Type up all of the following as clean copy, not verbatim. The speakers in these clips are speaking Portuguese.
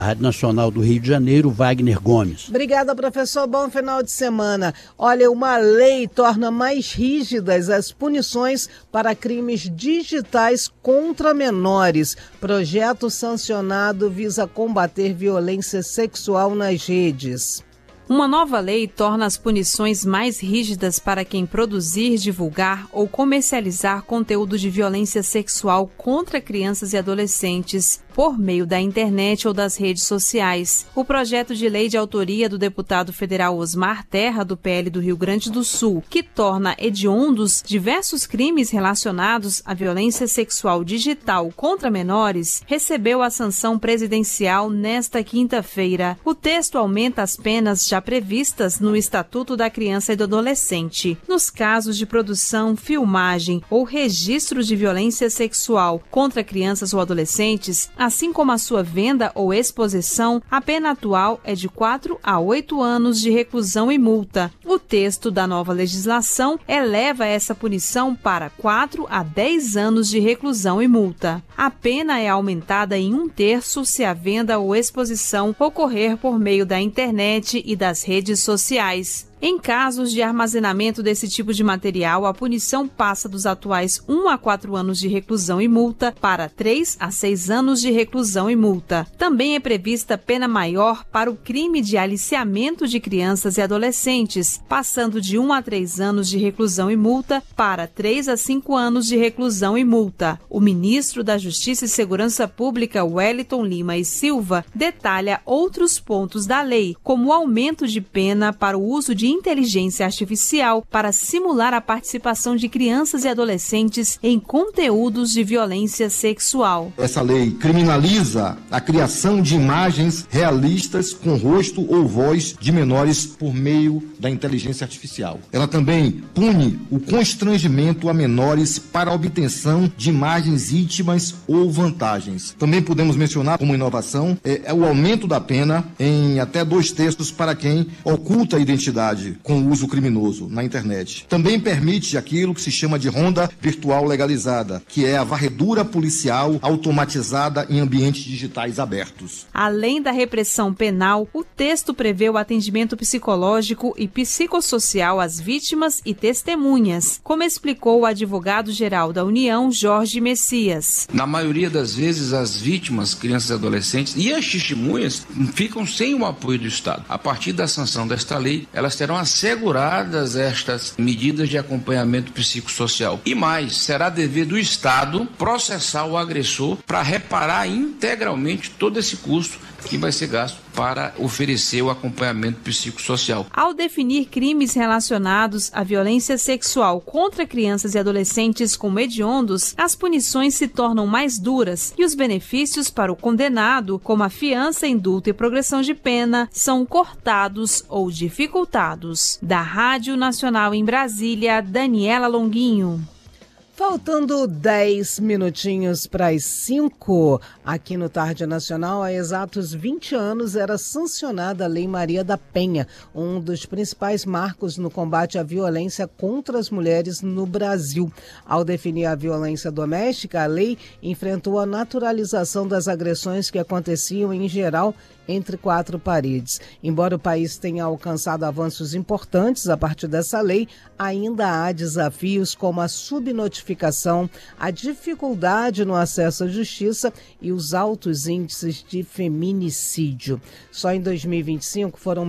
Rádio Nacional do Rio de Janeiro, Wagner Gomes. Obrigada, professor. Bom final de semana. Olha, uma lei torna mais rígidas as punições para crimes digitais contra menores. Projeto sancionado visa combater violência sexual nas redes. Uma nova lei torna as punições mais rígidas para quem produzir, divulgar ou comercializar conteúdo de violência sexual contra crianças e adolescentes por meio da internet ou das redes sociais. O projeto de lei de autoria do deputado federal Osmar Terra, do PL do Rio Grande do Sul, que torna hediondos diversos crimes relacionados à violência sexual digital contra menores, recebeu a sanção presidencial nesta quinta-feira. O texto aumenta as penas já previstas no Estatuto da Criança e do Adolescente. Nos casos de produção, filmagem ou registro de violência sexual contra crianças ou adolescentes, assim como a sua venda ou exposição, a pena atual é de 4 a 8 anos de reclusão e multa. O texto da nova legislação eleva essa punição para 4 a 10 anos de reclusão e multa. A pena é aumentada em 1/3 se a venda ou exposição ocorrer por meio da internet e das redes sociais. Em casos de armazenamento desse tipo de material, a punição passa dos atuais 1 a 4 anos de reclusão e multa para 3 a 6 anos de reclusão e multa. Também é prevista pena maior para o crime de aliciamento de crianças e adolescentes, passando de 1 a 3 anos de reclusão e multa para 3 a 5 anos de reclusão e multa. O ministro da Justiça e Segurança Pública, Wellington Lima e Silva, detalha outros pontos da lei, como o aumento de pena para o uso de inteligência artificial para simular a participação de crianças e adolescentes em conteúdos de violência sexual. Essa lei criminaliza a criação de imagens realistas com rosto ou voz de menores por meio da inteligência artificial. Ela também pune o constrangimento a menores para a obtenção de imagens íntimas ou vantagens. Também podemos mencionar como inovação o aumento da pena em até 2/3 para quem oculta a identidade com uso criminoso na internet. Também permite aquilo que se chama de ronda virtual legalizada, que é a varredura policial automatizada em ambientes digitais abertos. Além da repressão penal, o texto prevê o atendimento psicológico e psicossocial às vítimas e testemunhas, como explicou o advogado-geral da União, Jorge Messias. Na maioria das vezes, as vítimas, crianças e adolescentes, e as testemunhas ficam sem o apoio do Estado. A partir da sanção desta lei, elas terão asseguradas estas medidas de acompanhamento psicossocial. E mais, será dever do Estado processar o agressor para reparar integralmente todo esse custo que vai ser gasto para oferecer o acompanhamento psicossocial. Ao definir crimes relacionados à violência sexual contra crianças e adolescentes como hediondos, as punições se tornam mais duras e os benefícios para o condenado, como a fiança, indulto e progressão de pena, são cortados ou dificultados. Da Rádio Nacional em Brasília, Daniela Longuinho. Faltando 10 minutinhos para as 5, aqui no Tarde Nacional, há exatos 20 anos era sancionada a Lei Maria da Penha, um dos principais marcos no combate à violência contra as mulheres no Brasil. Ao definir a violência doméstica, a lei enfrentou a naturalização das agressões que aconteciam, em geral, entre 4 paredes. Embora o país tenha alcançado avanços importantes a partir dessa lei, ainda há desafios como a subnotificação, a dificuldade no acesso à justiça e os altos índices de feminicídio. Só em 2025 foram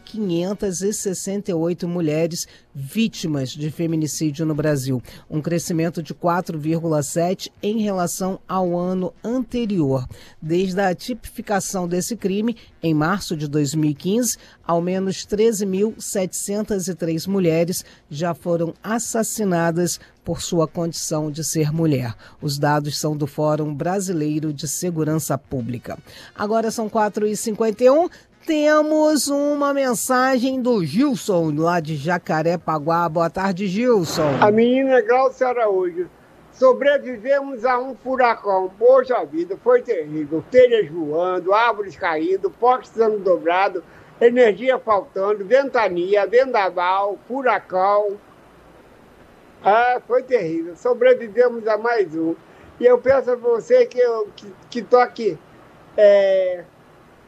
1.568 mulheres vítimas de feminicídio no Brasil, um crescimento de 4,7% em relação ao ano anterior. Desde a tipificação desse crime, em março de 2015, ao menos 13.703 mulheres já foram assassinadas por sua condição de ser mulher. Os dados são do Fórum Brasileiro de Segurança Pública. Agora são 4h51. Temos uma mensagem do Gilson, lá de Jacarepaguá. Boa tarde, Gilson. A menina Glaucia Araújo. Sobrevivemos a um furacão. Poxa vida, foi terrível. Telhas voando, árvores caindo, postes sendo dobrados, energia faltando, ventania, vendaval, furacão. Foi terrível. Sobrevivemos a mais um. E eu peço a você que toque